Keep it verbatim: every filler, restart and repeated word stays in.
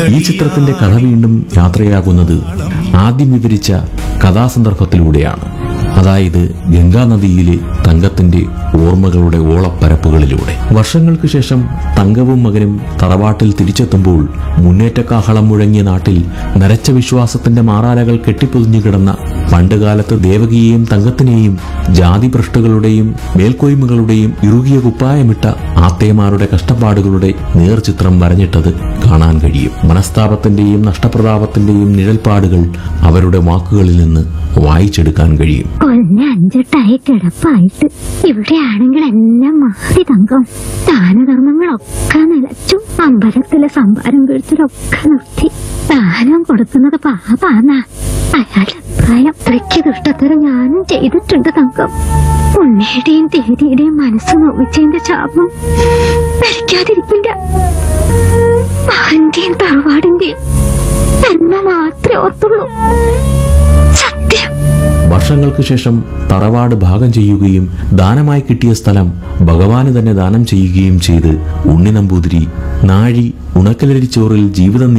ഈ ചിത്രത്തിന്റെ കഥ വീണ്ടും യാത്രയാകുന്നത് ആദ്യം വിവരിച്ച കഥാസന്ദർഭത്തിലൂടെയാണ്. അതായത് ഗംഗാനദിയിലെ തങ്കത്തിന്റെ ഓർമ്മകളുടെ ഓളപ്പരപ്പുകളിലൂടെ. വർഷങ്ങൾക്ക് ശേഷം തങ്കവും മകനും തറവാട്ടിൽ തിരിച്ചെത്തുമ്പോൾ മുന്നേറ്റക്കാഹളം മുഴങ്ങിയ നാട്ടിൽ നരച്ച വിശ്വാസത്തിന്റെ മാറാലകൾ കെട്ടിപ്പൊതിഞ്ഞു കിടന്ന പണ്ടുകാലത്ത് ദേവകിയെയും തങ്കത്തിനെയും ജാതിഭ്രഷ്ടുകളുടെയും മേൽക്കോയ്മകളുടെയും ഇറുകിയ കുപ്പായമിട്ട ആത്തേമാരുടെ കഷ്ടപ്പാടുകളുടെ നേർചിത്രം വരഞ്ഞിട്ടത് കാണാൻ കഴിയും. മനസ്താപത്തിന്റെയും നഷ്ടപ്രതാപത്തിന്റെയും നിഴൽപ്പാടുകൾ അവരുടെ വാക്കുകളിൽ നിന്ന് വായിച്ചെടുക്കാൻ കഴിയും. കൊല്ലം അഞ്ചെട്ടായി കിടപ്പായിട്ട് ഇവിടെയാണെങ്കിൽ എല്ലാം മാറി തങ്കം. ദാനധർമ്മങ്ങളൊക്കെ നിലച്ചു. അമ്പലത്തിലെ സംഭാരം വീഴ്ചലൊക്കെ നിർത്തി. ദാനം കൊടുക്കുന്നത് പാപാന്നാ അയാളുടെ അഭിപ്രായം. അത്രയ്ക്ക് ദുഷ്ടത്തരം ഞാനും ചെയ്തിട്ടുണ്ട് തങ്കം. ഉണ്ണയുടെയും തേരിയുടെയും മനസ്സ് നോവിച്ചതിന്റെ ശാപം ഭരിക്കാതിരിക്കില്ല. മകന്റെയും തറവാടിന്റെയും നന്മ മാത്രമേ ഓർത്തുള്ളൂ. സത്യം. വർഷങ്ങൾക്ക് ശേഷം തറവാട് ഭാഗം ചെയ്യുകയും ദാനമായി കിട്ടിയ സ്ഥലം ഭഗവാന് തന്നെ ദാനം ചെയ്യുകയും ചെയ്ത് ഉണ്ണി നമ്പൂതിരി നാഴി ഉണക്കലരിച്ചോറിൽ ജീവിതം